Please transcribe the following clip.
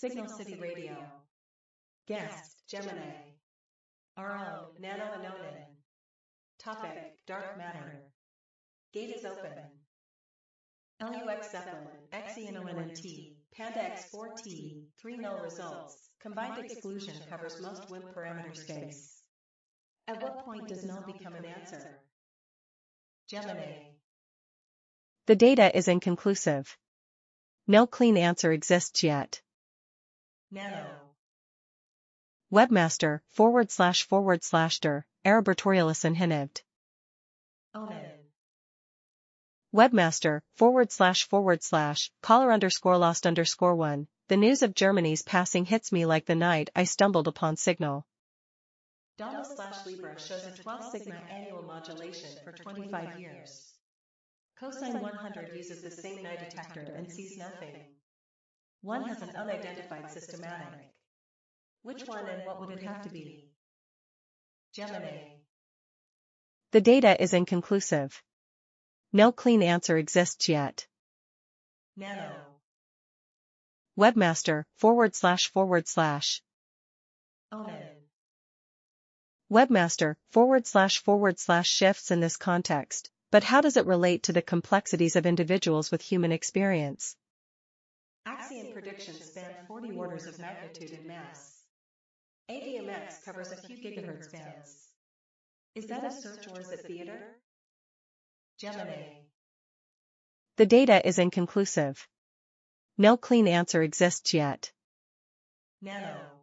Signal City Radio. Guest, Gemini. Our own, Nano Anonin. Topic, Dark Matter. Gate is open. LUX Zeppelin, XENONNT, Panda X4T, 3 null results. Combined exclusion covers most WIMP parameter space. At what point does null become an answer? Gemini. The data is inconclusive. No clean answer exists yet. Nano. Webmaster //der, Arabertorialis inhinived. Onin. Webmaster // caller_lost_1. The news of Germany's passing hits me like the night I stumbled upon Signal. Dama/Libra shows a 12 sigma annual modulation for 25 years. Cosine 100 uses the same night detector and sees nothing. One has an unidentified systematic. Which one and what would it have to be? Gemini. The data is inconclusive. No clean answer exists yet. Nano. Webmaster //. Onin. Webmaster // shifts in this context, but how does it relate to the complexities of individuals with human experience? Axion predictions span 40 orders of magnitude in mass. ADMX covers a few gigahertz bands. Is that a search or is it theater? Gemini. The data is inconclusive. No clean answer exists yet. Nano.